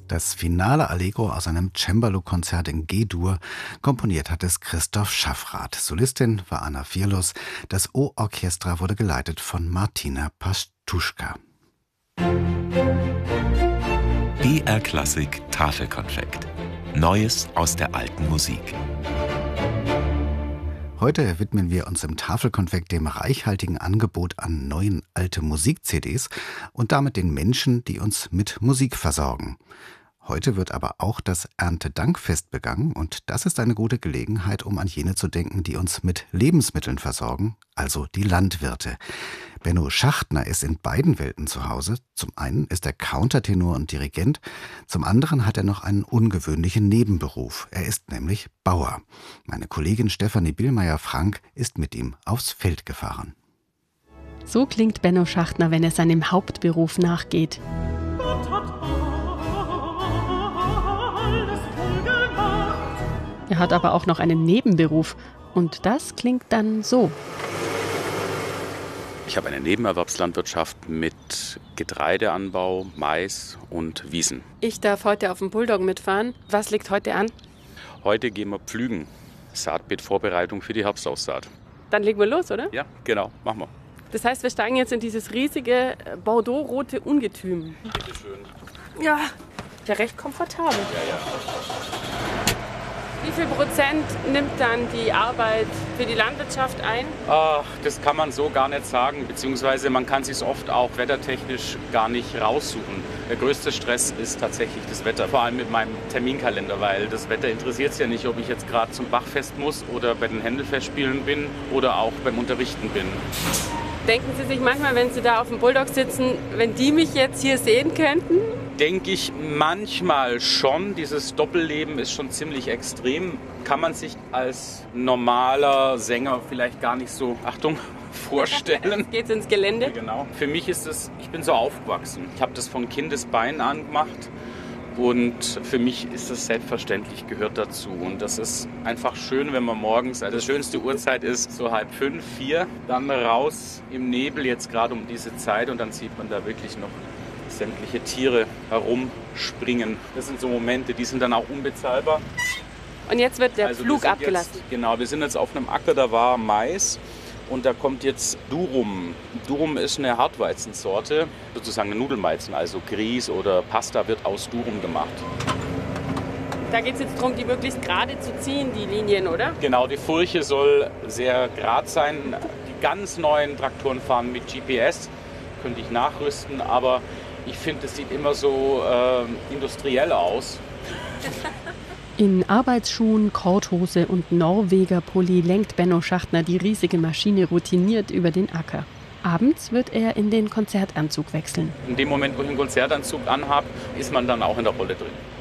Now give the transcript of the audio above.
Das finale Allegro aus einem Cembalo-Konzert in G-Dur. Komponiert hat es Christoph Schaffrath. Solistin war Anna Firlos. Das O-Orchestra wurde geleitet von Martina Pastuschka. BR Klassik Tafelkonfekt. Neues aus der alten Musik. Heute widmen wir uns im Tafelkonfekt dem reichhaltigen Angebot an neuen alte Musik-CDs und damit den Menschen, die uns mit Musik versorgen. Heute wird aber auch das Erntedankfest begangen und das ist eine gute Gelegenheit, um an jene zu denken, die uns mit Lebensmitteln versorgen, also die Landwirte. Benno Schachtner ist in beiden Welten zu Hause. Zum einen ist er Countertenor und Dirigent, zum anderen hat er noch einen ungewöhnlichen Nebenberuf. Er ist nämlich Bauer. Meine Kollegin Stefanie Billmeier-Frank ist mit ihm aufs Feld gefahren. So klingt Benno Schachtner, wenn er seinem Hauptberuf nachgeht. Er hat aber auch noch einen Nebenberuf und das klingt dann so. Ich habe eine Nebenerwerbslandwirtschaft mit Getreideanbau, Mais und Wiesen. Ich darf heute auf dem Bulldog mitfahren. Was liegt heute an? Heute gehen wir pflügen. Saatbeetvorbereitung für die Herbstaussaat. Dann legen wir los, oder? Ja, genau, machen wir. Das heißt, wir steigen jetzt in dieses riesige Bordeaux-rote Ungetüm. Bitte schön. Ja, recht komfortabel. Ja. Wie viel Prozent nimmt dann die Arbeit für die Landwirtschaft ein? Ach, das kann man so gar nicht sagen, beziehungsweise man kann es sich oft auch wettertechnisch gar nicht raussuchen. Der größte Stress ist tatsächlich das Wetter, vor allem mit meinem Terminkalender, weil das Wetter interessiert es ja nicht, ob ich jetzt gerade zum Bachfest muss oder bei den Händelfestspielen bin oder auch beim Unterrichten bin. Denken Sie sich manchmal, wenn Sie da auf dem Bulldog sitzen, wenn die mich jetzt hier sehen könnten? Denke ich manchmal schon. Dieses Doppelleben ist schon ziemlich extrem. Kann man sich als normaler Sänger vielleicht gar nicht so, Achtung, vorstellen. Geht's ins Gelände? Genau. Für mich ist es, ich bin so aufgewachsen. Ich habe das von Kindesbeinen an gemacht. Und für mich ist das selbstverständlich, gehört dazu. Und das ist einfach schön, wenn man morgens, also die schönste Uhrzeit ist so 4:30, 4, dann raus im Nebel, jetzt gerade um diese Zeit. Und dann sieht man da wirklich noch sämtliche Tiere herumspringen. Das sind so Momente, die sind dann auch unbezahlbar. Und jetzt wird der Flug abgelassen. Genau, wir sind jetzt auf einem Acker, da war Mais. Und da kommt jetzt Durum. Durum ist eine Hartweizensorte, sozusagen ein Nudelweizen, also Grieß oder Pasta wird aus Durum gemacht. Da geht es jetzt darum, die möglichst gerade zu ziehen, die Linien, oder? Genau, die Furche soll sehr gerade sein. Die ganz neuen Traktoren fahren mit GPS, könnte ich nachrüsten, aber ich finde, es sieht immer so industriell aus. In Arbeitsschuhen, Korthose und Norweger Pulli lenkt Benno Schachtner die riesige Maschine routiniert über den Acker. Abends wird er in den Konzertanzug wechseln. In dem Moment, wo ich einen Konzertanzug anhabe, ist man dann auch in der Rolle drin.